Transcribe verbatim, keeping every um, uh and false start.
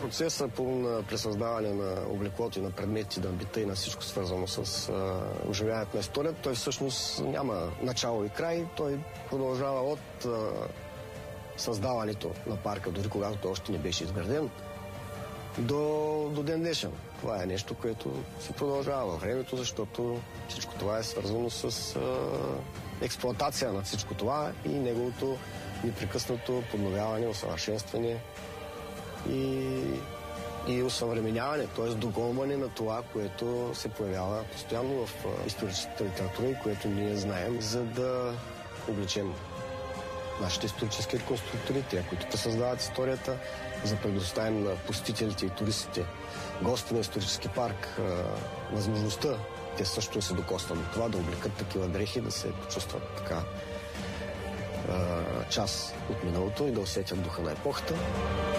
процеса по пресъздаване на облеклото и на предмети, на бита и на всичко свързано с а, оживяването на историята, той всъщност няма начало и край. Той продължава от а, създаването на парка, дори когато той още не беше изграден, до, до ден днешен. Това е нещо, което се продължава във времето, защото всичко това е свързано с а, експлоатация на всичко това и неговото непрекъснато подновяване, усъвършенстване и, и усъвременяване, т.е. догонване на това, което се появява постоянно в историческата литература и което ние знаем, за да облечем нашите исторически реконструктори, те, които пресъздават историята, за предоставим на посетителите и туристите, гости на исторически парк, възможността те също се докоснат до това, да облекат такива дрехи, да се почувстват така част от миналото и да усетят духа на епохата.